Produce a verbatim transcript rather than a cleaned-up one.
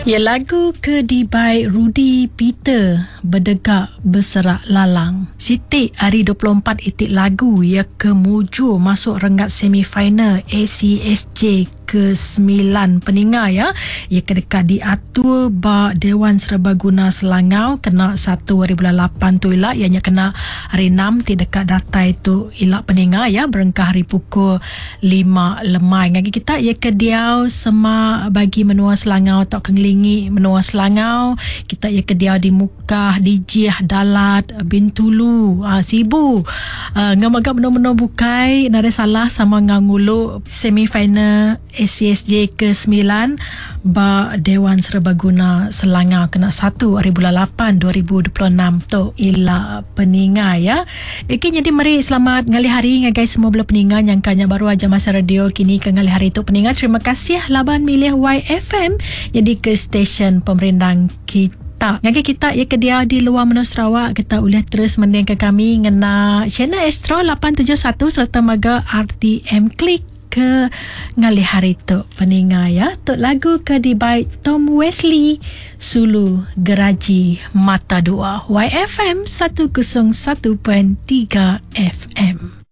Ya, lagu Kedibai Rudy Peter berdegak berserak lalang. Siti hari dua puluh empat itik lagu ia kemuju masuk rengat semifinal A C S J ke sembilan peninga ya. Ia kedekat diatur ba Dewan Serbaguna Selangau kena satu hari bulan lapan tu ilak, ianya kena hari enam ti dekat datai tu ilak peninga ya, berengkah hari pukul lima lemai. Ngagi kita ia kediau sema bagi menua Selangau tak kengelingi menua Selangau. Kita ia kediau di Mukah, di Jiah, Dalat, Bintulu, uh, Sibu. Uh, ngamaga menua-menua bukai nada salah sama ngangulu semifinal A C S J ke sembilan ba Dewan Serbaguna Selangau kena satu hari bulan lapan dua ribu dua puluh enam tu ila peninga ya. Iki jadi mari selamat ngali hari ngai guys semua bela peninga yang kanya baru aja masa radio kini ke ngali hari tu peninga. Terima kasih laban milih Y F M jadi ke stesen pemerintah kita. Ngagi kita ya ke dia di luar menua Sarawak, kita boleh terus mendeng ke kami ngena channel Astro lapan tujuh satu serta maga R T M Klik ke ngali hari tu peninga ya. Tok lagu Kedibai Tom Wesley Sulu Geraji Mata Dua Y F M seratus satu tiga F M.